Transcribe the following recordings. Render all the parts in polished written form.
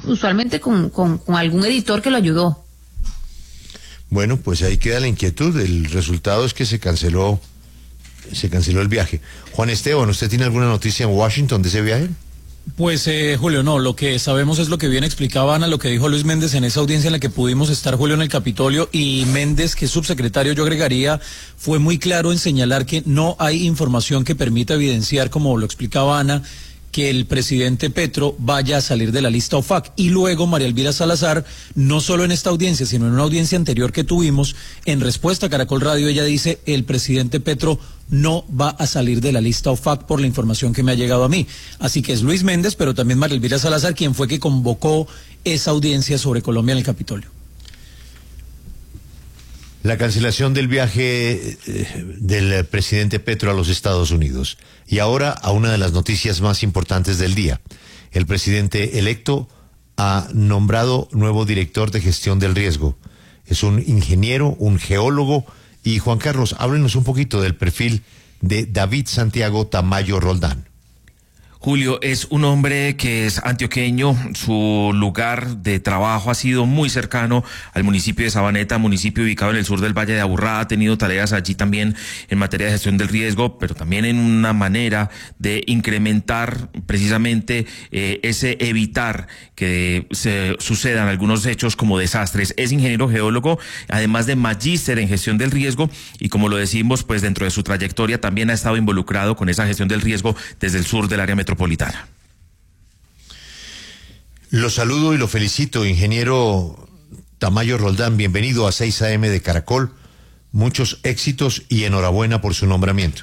usualmente con algún editor que lo ayudó. Bueno, pues ahí queda la inquietud. El resultado es que se canceló el viaje. Juan Esteban, ¿usted tiene alguna noticia en Washington de ese viaje? Pues Julio, no, lo que sabemos es lo que bien explicaba Ana, lo que dijo Luis Méndez en esa audiencia en la que pudimos estar, Julio, en el Capitolio, y Méndez, que es subsecretario, yo agregaría, fue muy claro en señalar que no hay información que permita evidenciar, como lo explicaba Ana, que el presidente Petro vaya a salir de la lista OFAC. Y luego María Elvira Salazar, no solo en esta audiencia, sino en una audiencia anterior que tuvimos, en respuesta a Caracol Radio, ella dice, el presidente Petro no va a salir de la lista OFAC por la información que me ha llegado a mí. Así que es Luis Méndez, pero también María Elvira Salazar, quien fue que convocó esa audiencia sobre Colombia en el Capitolio. La cancelación del viaje del presidente Petro a los Estados Unidos. Y ahora a una de las noticias más importantes del día. El presidente electo ha nombrado nuevo director de gestión del riesgo. Es un ingeniero, un geólogo. Y Juan Carlos, háblenos un poquito del perfil de David Santiago Tamayo Roldán. Julio es un hombre que es antioqueño, su lugar de trabajo ha sido muy cercano al municipio de Sabaneta, municipio ubicado en el sur del Valle de Aburrá, ha tenido tareas allí también en materia de gestión del riesgo, pero también en una manera de incrementar precisamente ese evitar que se sucedan algunos hechos como desastres. Es ingeniero geólogo, además de magíster en gestión del riesgo, y como lo decimos, pues dentro de su trayectoria también ha estado involucrado con esa gestión del riesgo desde el sur del área metropolitana. Lo saludo y lo felicito, ingeniero Tamayo Roldán. Bienvenido a 6 AM de Caracol. Muchos éxitos y enhorabuena por su nombramiento.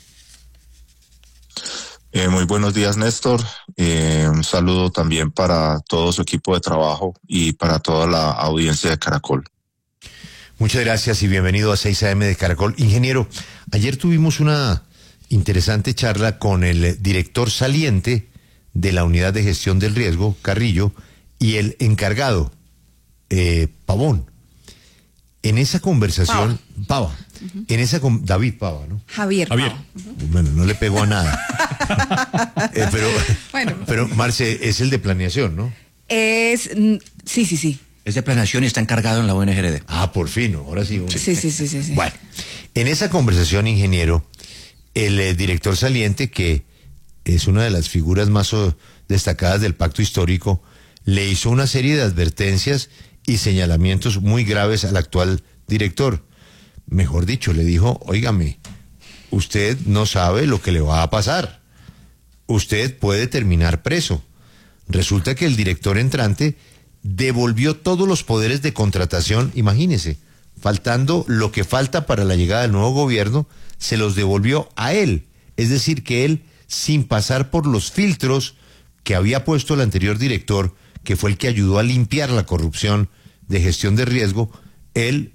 Muy buenos días, Néstor. Un saludo también para todo su equipo de trabajo y para toda la audiencia de Caracol. Muchas gracias y bienvenido a 6 AM de Caracol. Ingeniero, ayer tuvimos una interesante charla con el director saliente de la Unidad de Gestión del Riesgo, Carrillo, y el encargado, Pavón. En esa conversación, Pava, David Pava, ¿no? Javier. Pava. Bueno, no le pegó a nada. Pero Marce, es el de planeación, ¿no? Sí. Es de planeación y está encargado en la UNGRD. Ah, por fin, ahora sí. Sí. Bueno, en esa conversación, ingeniero, el director saliente, que es una de las figuras más destacadas del pacto histórico, le hizo una serie de advertencias y señalamientos muy graves al actual director. Mejor dicho, le dijo, óigame, usted no sabe lo que le va a pasar. Usted puede terminar preso. Resulta que el director entrante devolvió todos los poderes de contratación, imagínese, faltando lo que falta para la llegada del nuevo gobierno, se los devolvió a él. Es decir, que él, sin pasar por los filtros que había puesto el anterior director, que fue el que ayudó a limpiar la corrupción de gestión de riesgo, él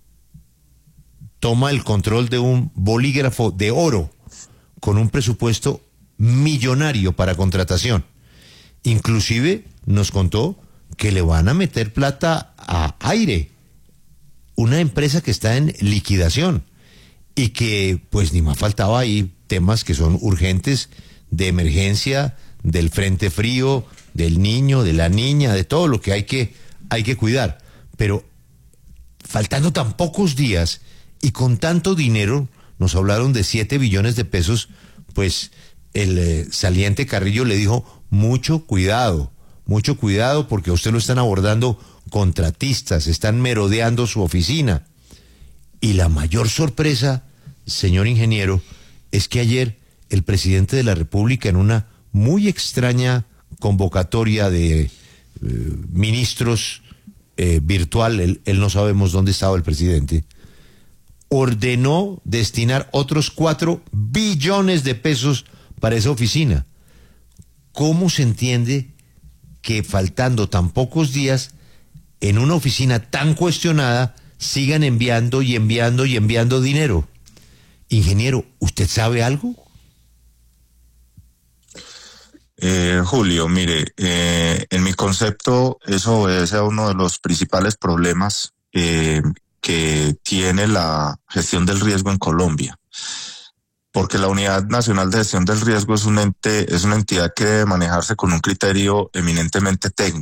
toma el control de un bolígrafo de oro con un presupuesto millonario para contratación. Inclusive nos contó que le van a meter plata a Aire, una empresa que está en liquidación, y que pues ni más faltaba ahí temas que son urgentes, de emergencia, del frente frío, del niño, de la niña, de todo lo que hay que cuidar. Pero faltando tan pocos días y con tanto dinero, nos hablaron de 7 billones de pesos, pues el saliente Carrillo le dijo, mucho cuidado, porque a usted lo están abordando contratistas, están merodeando su oficina. Y la mayor sorpresa, señor ingeniero, es que ayer el presidente de la República, en una muy extraña convocatoria de ministros virtual, él no sabemos dónde estaba el presidente, ordenó destinar otros 4 billones de pesos para esa oficina. ¿Cómo se entiende que faltando tan pocos días, en una oficina tan cuestionada, sigan enviando dinero? Ingeniero, ¿usted sabe algo? Julio, mire, en mi concepto eso obedece a uno de los principales problemas que tiene la gestión del riesgo en Colombia, porque la Unidad Nacional de Gestión del Riesgo es una entidad que debe manejarse con un criterio eminentemente técnico.